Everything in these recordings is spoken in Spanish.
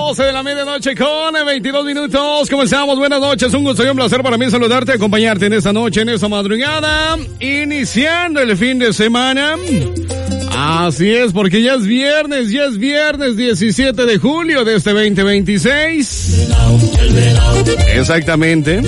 12 de la medianoche con 22 minutos. ¿Cómo estamos? Buenas noches. Un gusto y un placer para mí saludarte, acompañarte en esta noche, en esta madrugada, iniciando el fin de semana. Así es, porque ya es viernes 17 de julio de este 2026. Exactamente.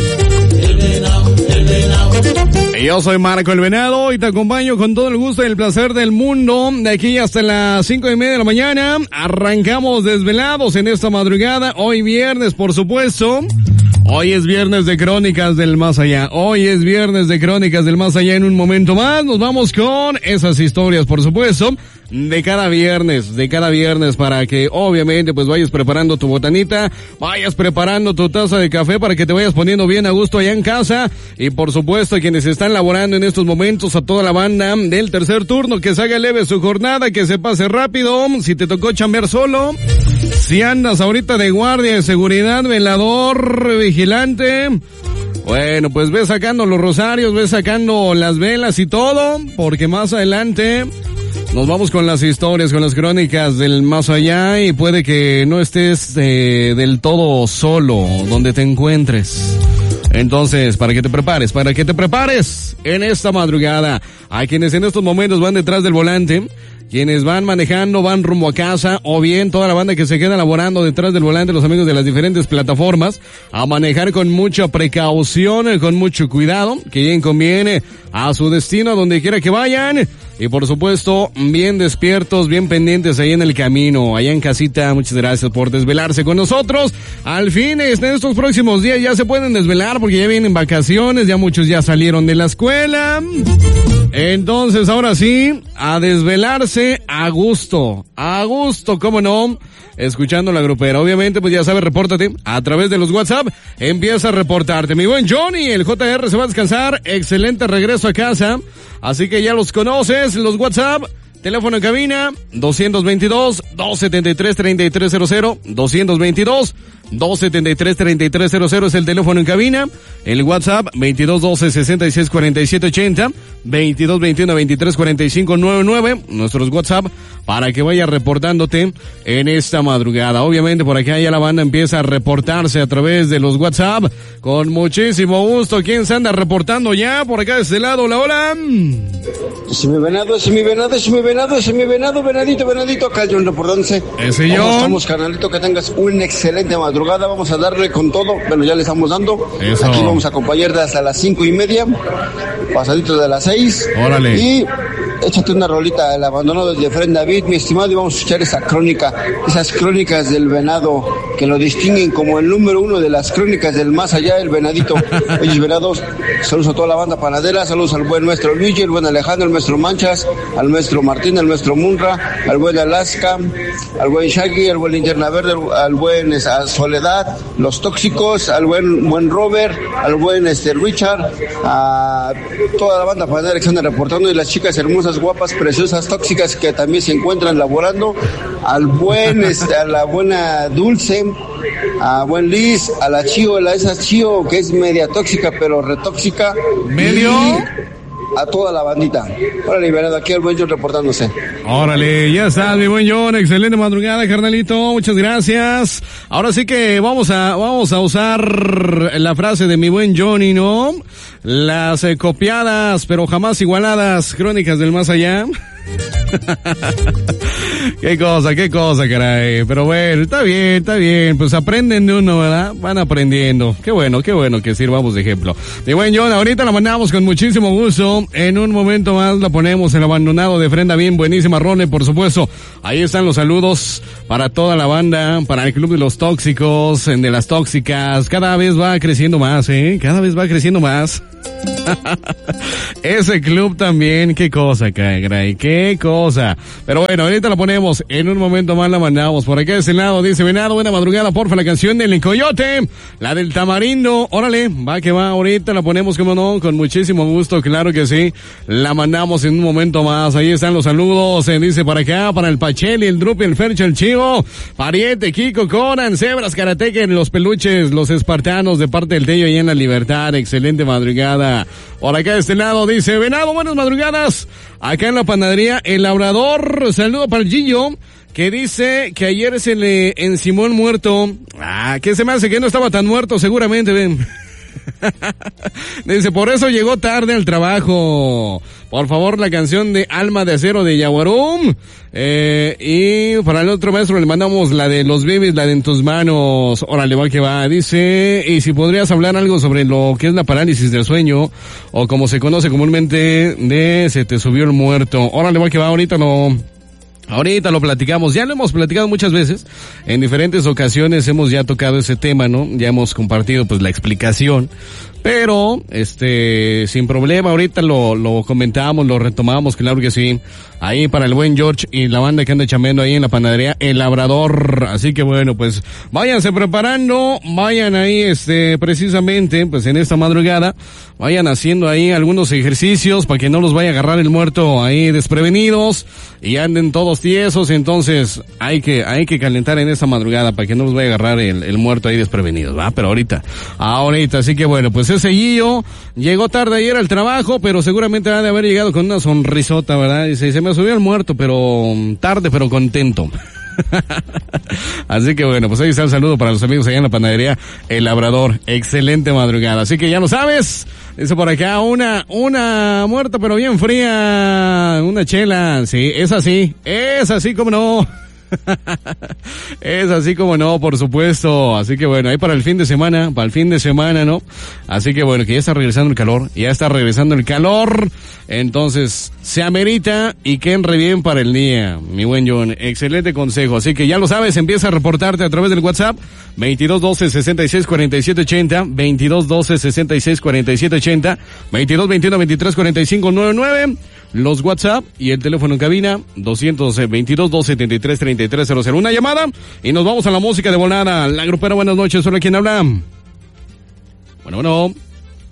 Yo soy Marco el Venado y te acompaño con todo el gusto y el placer del mundo de aquí hasta las 5:30 de la mañana. Arrancamos desvelados en esta madrugada, hoy viernes, por supuesto. Hoy es viernes de Crónicas del Más Allá. Hoy es viernes de Crónicas del Más Allá. En un momento más nos vamos con esas historias, por supuesto, de cada viernes para que obviamente pues vayas preparando tu botanita, vayas preparando tu taza de café para que te vayas poniendo bien a gusto allá en casa. Y por supuesto a quienes están laborando en estos momentos, a toda la banda del tercer turno, que se haga leve su jornada, que se pase rápido. Si te tocó chambear solo, si andas ahorita de guardia de seguridad, velador, vigilante, bueno, pues ve sacando los rosarios, ve sacando las velas y todo, porque más adelante nos vamos con las historias, con las crónicas del más allá, y puede que no estés del todo solo donde te encuentres. Entonces, para que te prepares en esta madrugada. A quienes en estos momentos van detrás del volante, quienes van manejando, van rumbo a casa, o bien toda la banda que se queda laborando detrás del volante, los amigos de las diferentes plataformas, a manejar con mucha precaución, con mucho cuidado, que bien conviene a su destino, a donde quiera que vayan. Y por supuesto, bien despiertos, bien pendientes ahí en el camino, allá en casita. Muchas gracias por desvelarse con nosotros. Al fin, en estos próximos días ya se pueden desvelar porque ya vienen vacaciones, ya muchos ya salieron de la escuela. Entonces, ahora sí, a desvelarse a gusto, cómo no, escuchando la grupera. Obviamente, pues ya sabes, repórtate a través de los WhatsApp, empieza a reportarte. Mi buen Johnny, el JR se va a descansar, excelente regreso a casa, así que ya los conoces, los WhatsApp. Teléfono en cabina, 222-273-3300, 222-273-3300 es el teléfono en cabina. El WhatsApp, 2212-664780, 2221-234599, nuestros WhatsApp, para que vayas reportándote en esta madrugada. Obviamente por acá ya la banda empieza a reportarse a través de los WhatsApp, con muchísimo gusto. ¿Quién se anda reportando ya? Por acá de este lado, hola. Ese mi venadito, acá John reportándose. Ese yo. ¿Cómo estamos, carnalito? Que tengas una excelente madrugada, vamos a darle con todo, bueno, ya le estamos dando. Eso. Aquí vamos a acompañarte hasta las 5:30, pasadito de las 6. Órale. Y échate una rolita, el abandonado de Fred David, mi estimado, y vamos a escuchar esa crónica, esas crónicas del venado, que lo distinguen como el número 1 de las crónicas del más allá, el venadito. Oye, venados, saludos a toda la banda panadera, saludos al buen nuestro Luigi, el buen Alejandro, el maestro Manchas, al maestro Martín, al maestro Munra, al buen Alaska, al buen Shaggy, al buen Linterna Verde, al buen Soledad, los tóxicos, al buen Robert, al buen Richard, a toda la banda panadera que se anda reportando, y las chicas hermosas, guapas, preciosas, tóxicas que también se encuentran laborando, al buen a la buena Dulce, a buen Liz, a la Chío, esa Chío que es media tóxica pero retóxica, medio, a toda la bandita. Órale, liberado, aquí el buen John reportándose. Órale, ya estás, mi buen John, excelente madrugada, carnalito, muchas gracias. Ahora sí que vamos a usar la frase de mi buen Johnny, ¿no? Las copiadas, pero jamás igualadas, crónicas del más allá. Qué cosa, caray. Pero bueno, está bien, pues aprenden de uno, ¿verdad? Van aprendiendo. Qué bueno que sirvamos de ejemplo. Mi buen John, ahorita la mandamos con muchísimo gusto. En un momento más la ponemos, el abandonado de Frenda Bien, buenísima Rone, por supuesto. Ahí están los saludos para toda la banda, para el club de los tóxicos, de las tóxicas. Cada vez va creciendo más, cada vez va creciendo más. Ese club también, qué cosa, caray, qué cosa. Pero bueno, ahorita la ponemos, en un momento más la mandamos. Por acá de ese lado dice Venado, buena madrugada, porfa, la canción del Coyote, la del Tamarindo. Órale, va que va, ahorita la ponemos, como no, con muchísimo gusto, claro que sí. La mandamos en un momento más. Ahí están los saludos, dice para acá, para el Pacheli, el Drupi, el Fercho, el Chivo, Pariente, Kiko, Conan, Zebras, Karateca, los peluches, los espartanos, de parte del Tello ahí en La Libertad. Excelente madrugada. Por acá de este lado dice Venado, buenas madrugadas. Acá en la panadería El Labrador, saludo para el Gillo, que dice que ayer se le encimó el muerto. ¿Qué se me hace? Que no estaba tan muerto, seguramente, ven. Dice, por eso llegó tarde al trabajo. Por favor, la canción de Alma de Acero de Yaguarum. Y para el otro maestro le mandamos la de Los Bebés, la de En Tus Manos. Órale, va que va. Dice, y si podrías hablar algo sobre lo que es la parálisis del sueño, o como se conoce comúnmente, de se te subió el muerto. Órale, va que va, ahorita lo platicamos, ya lo hemos platicado muchas veces, en diferentes ocasiones hemos ya tocado ese tema, ¿no? Ya hemos compartido pues la explicación, pero sin problema, ahorita lo comentamos, lo retomamos, claro que sí, ahí para el buen George y la banda que anda chambeando ahí en la panadería El Labrador. Así que bueno, pues váyanse preparando, vayan ahí precisamente pues en esta madrugada, vayan haciendo ahí algunos ejercicios para que no los vaya a agarrar el muerto ahí desprevenidos y anden todos tiesos. Entonces hay que calentar en esta madrugada para que no los vaya a agarrar el muerto ahí desprevenidos, ¿va? Pero ahorita, así que bueno, pues ese Guillo llegó tarde ayer al trabajo, pero seguramente ha de haber llegado con una sonrisota, ¿verdad? Dice, se me subió el muerto, pero tarde, pero contento. Así que bueno, pues ahí está el saludo para los amigos allá en la panadería El Labrador. Excelente madrugada, así que ya lo sabes. Dice por acá, una muerta pero bien fría, una chela. Sí, es así como no. Es así como no, por supuesto. Así que bueno, ahí para el fin de semana, ¿no? Así que bueno, que ya está regresando el calor, entonces se amerita y que enre bien para el día, mi buen John. Excelente consejo, así que ya lo sabes, empieza a reportarte a través del WhatsApp 2212-664780, 2212-664780, 2221-234599, los WhatsApp y el teléfono en cabina 222-273-3300. Una llamada y nos vamos a la música de volada. La grupera, buenas noches, ¿sobre quién habla? Bueno.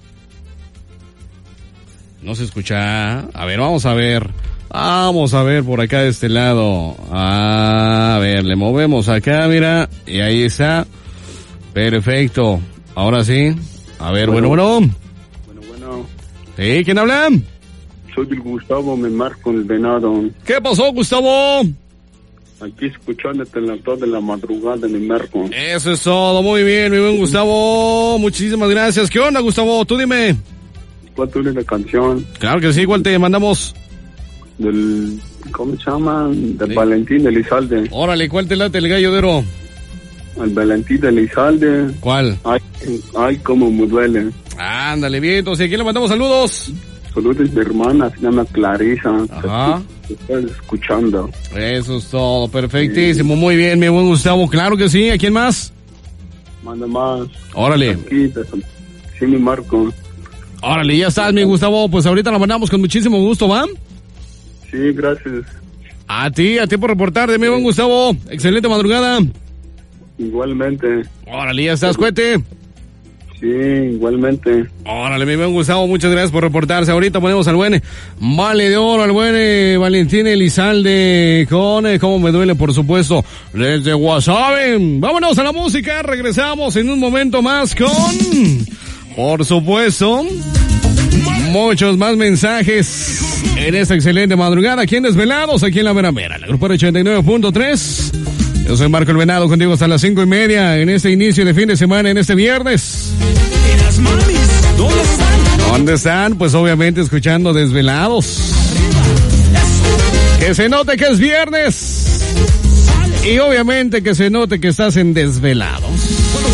No se escucha. A ver, vamos a ver por acá de este lado. A ver, le movemos acá, mira, y ahí está. Perfecto. Ahora sí. A ver, bueno. Sí, ¿quién habla? Soy el Gustavo, me marco el Venado. ¿Qué pasó, Gustavo? Aquí escuchándote en las 2 de la madrugada, mi marco. Eso es todo, muy bien, mi buen Gustavo. Muchísimas gracias. ¿Qué onda, Gustavo? Tú dime. ¿Cuál tú la canción? Claro que sí, ¿cuál te mandamos? ¿Cómo se llama? Del Valentín Elizalde. Órale, ¿cuál te late el gallo? El Valentín Elizalde. ¿Cuál? Ay, cómo me duele. Ándale, bien, entonces, ¿a quién le mandamos saludos? Saludos de hermana, se llama Clarisa. Ajá. Te estoy escuchando. Eso es todo, perfectísimo, muy bien, mi buen Gustavo, claro que sí. ¿A quién más? Manda más. Órale. Sí, mi marco. Órale, ya estás, mi Gustavo, pues ahorita la mandamos con muchísimo gusto, ¿va? Sí, gracias. A ti por reportarte, mi buen Gustavo. Excelente madrugada. Igualmente. Órale, ya estás, cuete. Sí, igualmente. Órale, mi buen Gustavo, muchas gracias por reportarse. Ahorita ponemos al buen Vale de Oro, al buen Valentín Elizalde con Cómo Me Duele, por supuesto, desde WhatsApp. Vámonos a la música, regresamos en un momento más con, por supuesto, muchos más mensajes en esta excelente madrugada. Aquí en Desvelados, aquí en La Veramera, la Grupera 89.3. Yo soy Marco el Venado, contigo hasta las 5:30 en este inicio de fin de semana, en este viernes. ¿Y las mamis? ¿Dónde están? ¿Dónde están? Pues obviamente escuchando Desvelados. Que se note que es viernes. Y obviamente que se note que estás en Desvelados.